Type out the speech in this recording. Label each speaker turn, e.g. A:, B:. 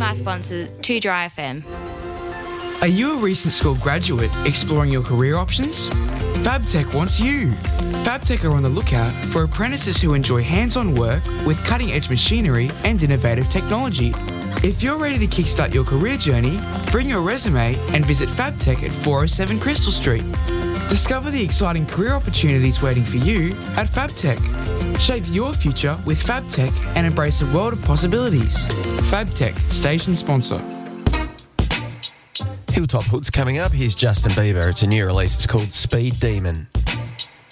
A: our sponsor, 2 Dry FM.
B: Are you a recent school graduate exploring your career options? FabTech wants you. FabTech are on the lookout for apprentices who enjoy hands-on work with cutting-edge machinery and innovative technology. If you're ready to kickstart your career journey, bring your resume and visit FabTech at 407 Crystal Street. Discover the exciting career opportunities waiting for you at FabTech. Shape your future with FabTech and embrace a world of possibilities. FabTech, station sponsor.
C: Hilltop Hook's coming up. Here's Justin Bieber. It's a new release. It's called Speed Demon.